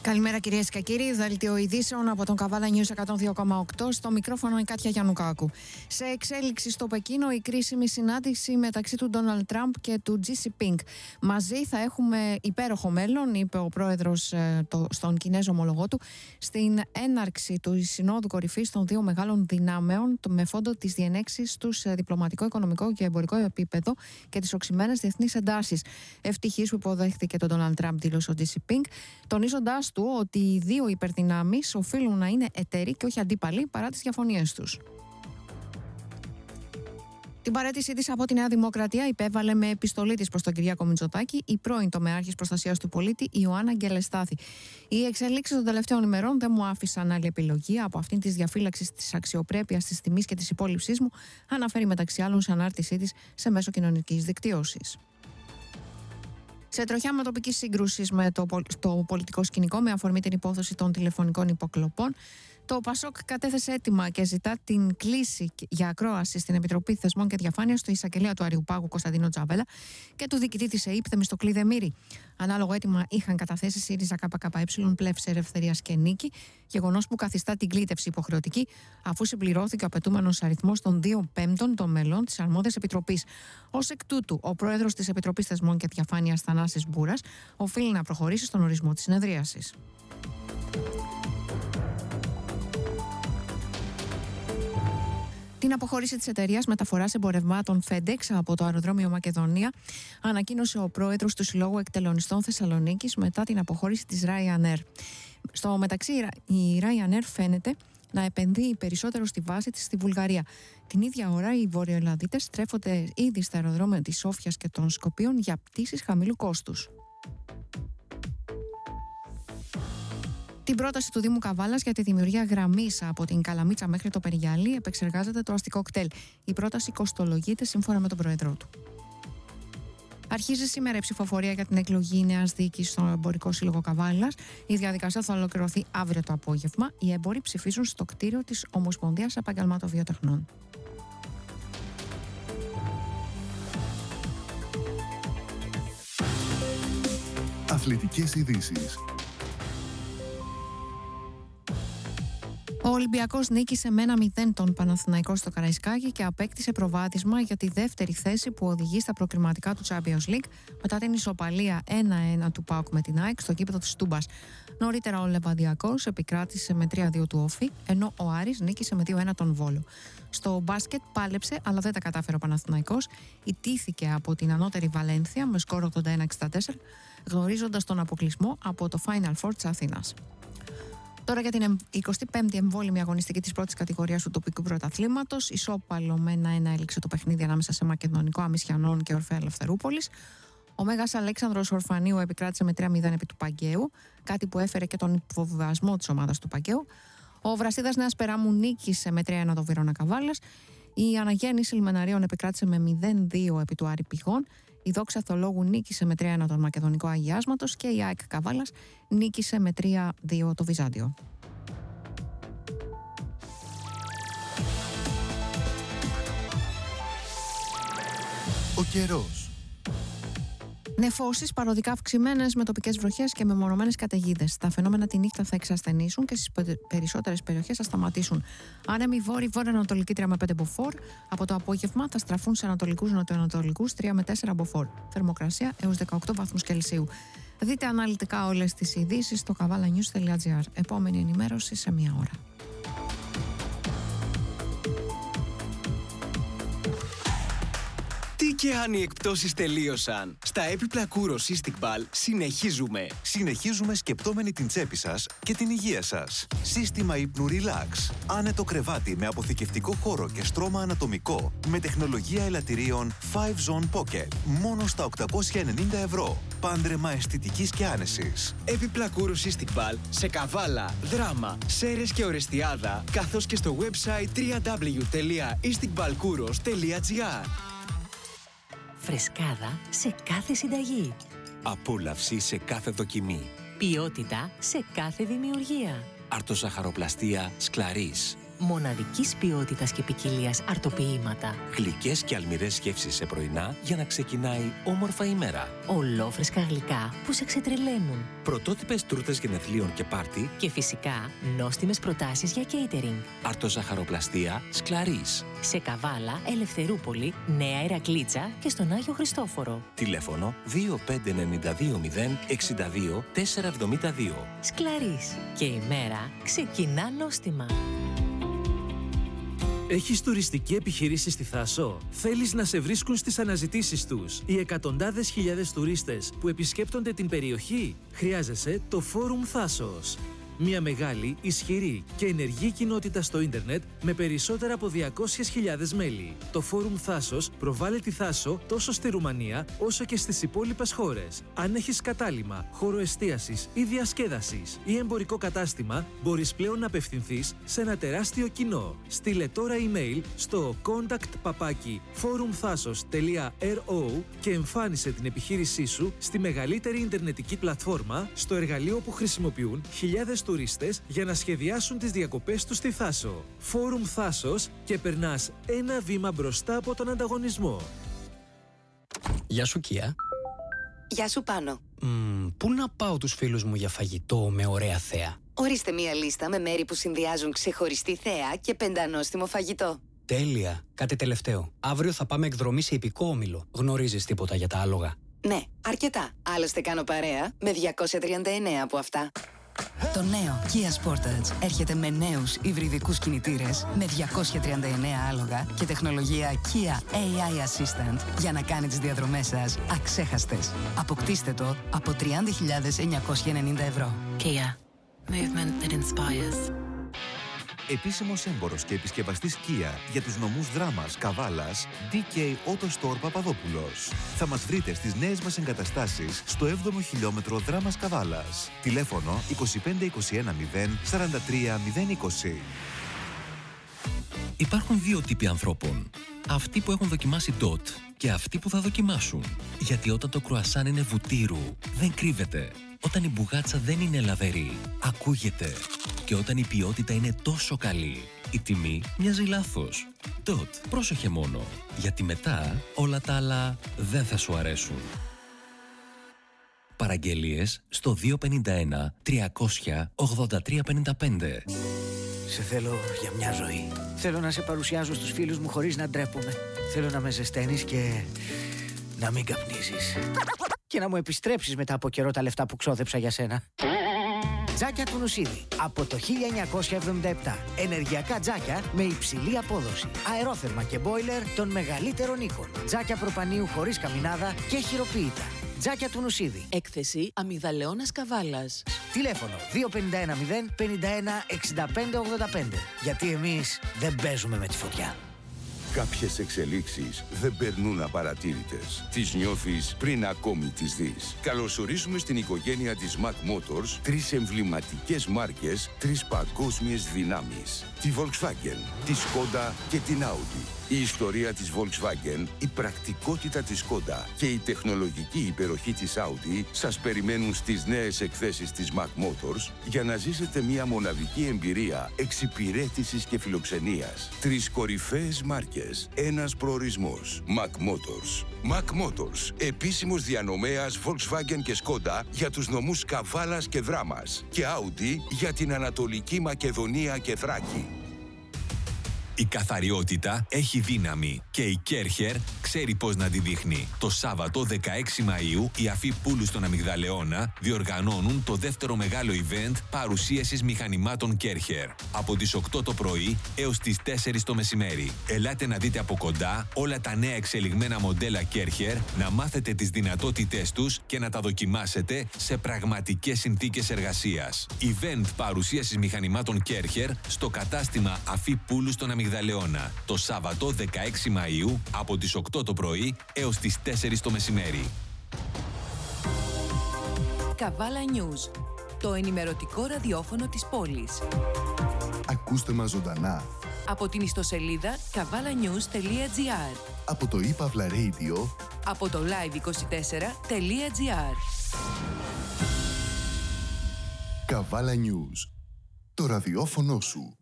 Καλημέρα κυρίες και κύριοι. Δελτίο ειδήσεων από τον Καβάλα News 102,8. Στο μικρόφωνο η Κάτια Γιαννουκάκου. Σε εξέλιξη στο Πεκίνο η κρίσιμη συνάντηση μεταξύ του Ντόναλντ Τραμπ και του Xi Jinping. Μαζί θα έχουμε υπέροχο μέλλον, είπε ο πρόεδρος στον Κινέζο ομολογό του, στην έναρξη του Συνόδου Κορυφής των δύο μεγάλων δυνάμεων, με φόντο τις διενέξεις στους διπλωματικό, οικονομικό και εμπορικό επίπεδο και τις οξυμένες διεθνείς εντάσεις. Ευτυχής που υποδέχθηκε τον Ντόναλντ Τραμπ, δήλωσε ο Xi Jinping, τονίζοντας του ότι οι δύο υπερδυνάμεις οφείλουν να είναι εταίροι και όχι αντίπαλοι παρά τις διαφωνίες τους. Την παραίτησή της από τη Νέα Δημοκρατία υπέβαλε με επιστολή της προς τον Κυριάκο Μητσοτάκη η πρώην τομεάρχης προστασίας του πολίτη Ιωάννα Γκελεστάθη. Οι εξελίξεις των τελευταίων ημερών δεν μου άφησαν άλλη επιλογή από αυτήν της διαφύλαξης της αξιοπρέπειας, της τιμής και της υπόλοιψής μου, αναφέρει μεταξύ άλλων σε ανάρτησή της σε μέσο κοινωνικής δικτύωσης. Σε τροχιά μετοπικής σύγκρουσης με το πολιτικό σκηνικό με αφορμή την υπόθεση των τηλεφωνικών υποκλοπών, το ΠΑΣΟΚ κατέθεσε έτοιμα και ζητά την κλήση για ακρόαση στην Επιτροπή Θεσμών και Διαφάνειας του εισαγγελέα του Αριουπάγου Κωνσταντίνο Τζαβέλα και του διοικητή της ΕΥΠ Θεμιστοκλή Δεμήρη. Ανάλογο έτοιμα είχαν καταθέσει ΣΥΡΙΖΑ ΚΚΕ, Πλεύση Ελευθερίας και Νίκη, γεγονός που καθιστά την κλήτευση υποχρεωτική, αφού συμπληρώθηκε ο απαιτούμενος αριθμός των 2/5 των μελών της αρμόδιας επιτροπής. Ως εκ τούτου, ο πρόεδρος της Επιτροπής Θεσμών και Διαφάνειας, Θανάσης Μπούρας, οφείλει να προχωρήσει στον ορισμό της συνεδρίασης. Την αποχώρηση της εταιρείας μεταφοράς εμπορευμάτων FedEx από το αεροδρόμιο Μακεδονία ανακοίνωσε ο πρόεδρος του Συλλόγου Εκτελωνιστών Θεσσαλονίκης μετά την αποχώρηση της Ryanair. Στο μεταξύ, η Ryanair φαίνεται να επενδύει περισσότερο στη βάση της στη Βουλγαρία. Την ίδια ώρα, οι Βορειοελλαδίτες στρέφονται ήδη στα αεροδρόμια της Σόφιας και των Σκοπίων για πτήσεις χαμηλού κόστους. Την πρόταση του Δήμου Καβάλας για τη δημιουργία γραμμής από την Καλαμίτσα μέχρι το Περιγιαλί επεξεργάζεται το αστικό κτέλ. Η πρόταση κοστολογείται σύμφωνα με τον πρόεδρό του. Αρχίζει σήμερα η ψηφοφορία για την εκλογή νέας διοίκησης στο Εμπορικό Σύλλογο Καβάλας. Η διαδικασία θα ολοκληρωθεί αύριο το απόγευμα. Οι έμποροι ψηφίζουν στο κτίριο της Ομοσπονδίας Επαγγελμάτων Βιοτεχνών. Αθλητικές ειδήσεις. Ο Ολυμπιακός νίκησε με 1-0 τον Παναθηναϊκό στο Καραϊσκάκι και απέκτησε προβάδισμα για τη δεύτερη θέση που οδηγεί στα προκριματικά του Champions League μετά την ισοπαλία 1-1 του ΠΑΟΚ με την ΑΕΚ στο γήπεδο της Τούμπας. Νωρίτερα ο Λεβαδιακός επικράτησε με 3-2 του Όφη, ενώ ο Άρης νίκησε με 2-1 τον Βόλο. Στο μπάσκετ πάλεψε, αλλά δεν τα κατάφερε ο Παναθηναϊκός. Ιτήθηκε από την ανώτερη Βαλένθια με σκόρ 81-64, γνωρίζοντας τον αποκλεισμό από το Final Four της Αθήνας. Τώρα για την 25η εμβόλυμη αγωνιστική της πρώτης κατηγορίας του τοπικού πρωταθλήματος. Ισόπαλο με 1-1 έληξε το παιχνίδι ανάμεσα σε Μακεδονικό Αμισιανών και Ορφέα Ελευθερούπολης. Ο Μέγας Αλέξανδρος Ορφανίου επικράτησε με 3-0 επί του Παγκαίου, κάτι που έφερε και τον υποβιβασμό της ομάδας του Παγκαίου. Ο Βρασίδας Νέας Περάμου νίκησε με 3-1 το Βίρονα Καβάλας. Η Αναγέννηση Λιμεναρίων επικράτησε με 0-2 επί του Άρη Πηγών. Η Δόξα Θολόγου νίκησε με 3-1 τον Μακεδονικό Αγιάσματος και η ΑΕΚ Καβάλας νίκησε με 3-2 το Βυζάντιο. Ο καιρός. Νεφώσεις παροδικά αυξημένες με τοπικές βροχές και μεμονωμένες καταιγίδες. Τα φαινόμενα τη νύχτα θα εξασθενήσουν και στις περισσότερες περιοχές θα σταματήσουν. Άνεμοι βόρειο-ανατολική 3 με 5 μποφόρ. Από το απόγευμα θα στραφούν σε ανατολικούς νοτιοανατολικούς 3 με 4 μποφόρ. Θερμοκρασία έως 18 βαθμούς Κελσίου. Δείτε αναλυτικά όλες τις ειδήσεις στο kavalanews.gr. Επόμενη ενημέρωση σε μία ώρα. Τι και αν οι εκπτώσεις τελείωσαν. Στα έπιπλα Kouros Istiqbal συνεχίζουμε. Συνεχίζουμε σκεπτόμενοι την τσέπη σας και την υγεία σας. Σύστημα ύπνου Relax. Άνετο κρεβάτι με αποθηκευτικό χώρο και στρώμα ανατομικό. Με τεχνολογία ελαττηρίων 5 Zone Pocket. Μόνο στα 890 ευρώ. Πάντρεμα αισθητικής και άνεσης. Έπιπλα Kouros Istiqbal σε Καβάλα, Δράμα, Σέρες και Ορεστιάδα, καθώς και στο website www.istiqbalkouros.gr. Φρεσκάδα σε κάθε συνταγή. Απόλαυση σε κάθε δοκιμή. Ποιότητα σε κάθε δημιουργία. Αρτοσαχαροπλαστία Σκλαρίς. Μοναδικής ποιότητας και ποικιλίας αρτοποιήματα. Γλυκές και αλμυρές γεύσεις σε πρωινά για να ξεκινάει όμορφα η μέρα. Ολόφρεσκα γλυκά που σε ξετρελαίνουν. Πρωτότυπες τούρτες γενεθλίων και πάρτι. Και φυσικά νόστιμες προτάσεις για catering. Αρτοζαχαροπλαστεία Σκλαρίς. Σε Καβάλα, Ελευθερούπολη, Νέα Ηρακλήτσα και στον Άγιο Χριστόφορο. Τηλέφωνο 25920 62 472. Σκλαρίς. Και η μέρα ξεκινά νόστιμα. Έχεις τουριστική επιχείρηση στη Θάσο? Θέλεις να σε βρίσκουν στις αναζητήσεις τους οι εκατοντάδες χιλιάδες τουρίστες που επισκέπτονται την περιοχή? Χρειάζεσαι το Φόρουμ Θάσος. Μια μεγάλη, ισχυρή και ενεργή κοινότητα στο ίντερνετ με περισσότερα από 200.000 μέλη. Το Φόρουμ Θάσος προβάλλει τη Θάσο τόσο στη Ρουμανία όσο και στις υπόλοιπες χώρες. Αν έχεις κατάλημα, χώρο εστίασης ή διασκέδασης ή εμπορικό κατάστημα, μπορείς πλέον να απευθυνθείς σε ένα τεράστιο κοινό. Στείλε τώρα email στο contact@forumthasos.ro και εμφάνισε την επιχείρησή σου στη μεγαλύτερη ιντερνετική πλατφόρμα, στο εργαλείο που χρησιμοποιούν χιλιάδες τουρίστες για να σχεδιάσουν τις διακοπές τους στη Θάσο. Φόρουμ Θάσος και περνάς ένα βήμα μπροστά από τον ανταγωνισμό. Γεια σου, Κία. Γεια σου, Πάνο. Πού να πάω τους φίλους μου για φαγητό με ωραία θέα? Ορίστε μία λίστα με μέρη που συνδυάζουν ξεχωριστή θέα και πεντανόστιμο φαγητό. Τέλεια. Κάτι τελευταίο. Αύριο θα πάμε εκδρομή σε ιππικό όμιλο. Γνωρίζεις τίποτα για τα άλογα? Ναι, αρκετά. Άλλωστε κάνω παρέα με 239 από αυτά. Το νέο Kia Sportage έρχεται με νέους υβριδικούς κινητήρες με 239 άλογα και τεχνολογία Kia AI Assistant για να κάνει τις διαδρομές σας αξέχαστες. Αποκτήστε το από 30.990 ευρώ. Kia. Movement that inspires. Επίσημος έμπορος και επισκευαστής Kia για τους νομούς Δράμας, Καβάλας, DK Auto Store Παπαδόπουλος. Θα μας βρείτε στις νέες μας εγκαταστάσεις στο 7ο χιλιόμετρο Δράμας Καβάλας. Τηλέφωνο 2521 0 43 020. Υπάρχουν δύο τύποι ανθρώπων. Αυτοί που έχουν δοκιμάσει DOT και αυτοί που θα δοκιμάσουν. Γιατί όταν το κρουασάν είναι βουτύρου, δεν κρύβεται. Όταν η μπουγάτσα δεν είναι λαβερή, ακούγεται. Και όταν η ποιότητα είναι τόσο καλή, η τιμή μοιάζει λάθος. DOT, πρόσεχε μόνο. Γιατί μετά όλα τα άλλα δεν θα σου αρέσουν. Παραγγελίες στο 251 300 8355. Σε θέλω για μια ζωή. Θέλω να σε παρουσιάζω στους φίλους μου χωρίς να ντρέπομαι. Θέλω να με ζεσταίνεις και να μην καπνίζεις. Και να μου επιστρέψεις μετά από καιρό τα λεφτά που ξόδεψα για σένα. Τζάκια του Νουσίδη. Από το 1977. Ενεργειακά τζάκια με υψηλή απόδοση. Αερόθερμα και μπόιλερ των μεγαλύτερων οίκων. Τζάκια προπανίου χωρίς καμινάδα και χειροποίητα. Τζάκια του Νουσίδη. Έκθεση Αμυγδαλαιώνας Καβάλας. Τηλέφωνο 251 0 51 65 85. Γιατί εμείς δεν παίζουμε με τη φωτιά. Κάποιες εξελίξεις δεν περνούν απαρατήρητες. Τις νιώθεις πριν ακόμη τις δεις. Καλωσορίζουμε στην οικογένεια της Mac Motors 3 εμβληματικές μάρκες, 3 παγκόσμιες δυνάμεις. Τη Volkswagen, τη Skoda και την Audi. Η ιστορία της Volkswagen, η πρακτικότητα της Skoda και η τεχνολογική υπεροχή της Audi σας περιμένουν στις νέες εκθέσεις της Mac Motors για να ζήσετε μια μοναδική εμπειρία εξυπηρέτησης και φιλοξενίας. 3 κορυφαίες μάρκες, ένας προορισμός. Mac Motors. Mac Motors, επίσημος διανομέας Volkswagen και Skoda για τους νομούς Καβάλας και Δράμας και Audi για την Ανατολική Μακεδονία και Θράκη. Η καθαριότητα έχει δύναμη και η Κέρχερ ξέρει πώς να τη δείχνει. Το Σάββατο 16 Μαΐου οι Αφή Πούλου στον Αμυγδαλεώνα διοργανώνουν το δεύτερο μεγάλο event παρουσίασης μηχανημάτων Κέρχερ. Από τις 8 το πρωί έως τις 4 το μεσημέρι. Ελάτε να δείτε από κοντά όλα τα νέα εξελιγμένα μοντέλα Κέρχερ, να μάθετε τις δυνατότητές τους και να τα δοκιμάσετε σε πραγματικές συνθήκες εργασίας. Event παρουσίασης μηχανημάτων Κέρχερ στο κατάστημα Αφή Πούλου στον Αμυγδαλεώνα. Το Σάββατο 16 Μαΐου από τις 8 το πρωί έως τις 4 το μεσημέρι. Καβάλα News, το ενημερωτικό ραδιόφωνο της πόλης. Ακούστε μας ζωντανά Από την ιστοσελίδα kavalanews.gr, από το ePavla Radio, από το live24.gr. Καβάλα News, το ραδιόφωνο σου.